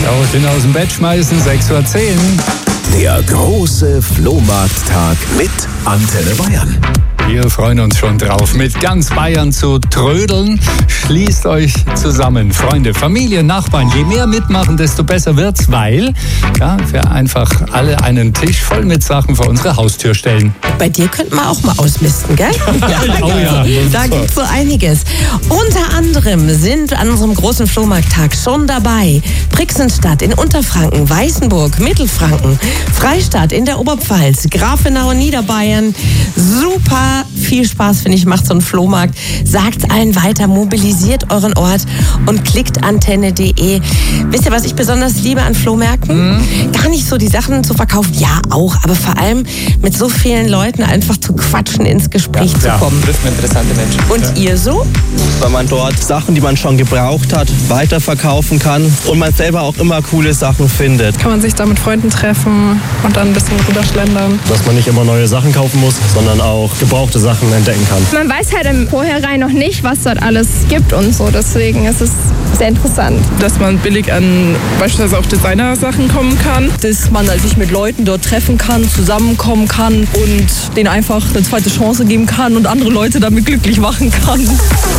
So, den aus dem Bett schmeißen, 6:10 Uhr. Der große Flohmarkttag mit Antenne Bayern. Wir freuen uns schon drauf, mit ganz Bayern zu trödeln. Schließt euch zusammen, Freunde, Familie, Nachbarn. Je mehr mitmachen, desto besser wird's, weil wir einfach alle einen Tisch voll mit Sachen vor unsere Haustür stellen. Bei dir könnten wir auch mal ausmisten, gell? Da gibt's so einiges. Unter anderem sind an unserem großen Flohmarkttag schon dabei Brixenstadt in Unterfranken, Weißenburg, Mittelfranken, Freistadt in der Oberpfalz, Grafenau, Niederbayern. Super viel Spaß, finde ich, macht so ein Flohmarkt. Sagt allen weiter, mobilisiert euren Ort und klickt antenne.de. Wisst ihr, was ich besonders liebe an Flohmärkten? Gar nicht so die Sachen zu verkaufen, ja auch, aber vor allem mit so vielen Leuten einfach zu quatschen, ins Gespräch zu kommen. Das sind interessante Menschen. Und ihr so? Weil man dort Sachen, die man schon gebraucht hat, weiterverkaufen kann und man selber auch immer coole Sachen findet. Kann man sich da mit Freunden treffen und dann ein bisschen rüberschlendern. Dass man nicht immer neue Sachen kaufen muss, sondern auch gebrauchte Sachen entdecken kann. Man weiß halt im Vorhinein noch nicht, was dort alles gibt und so. Deswegen ist es sehr interessant. Dass man billig an beispielsweise auch Designer-Sachen kommen kann. Dass man sich mit Leuten dort treffen kann, zusammenkommen kann und denen einfach eine zweite Chance geben kann und andere Leute damit glücklich machen kann.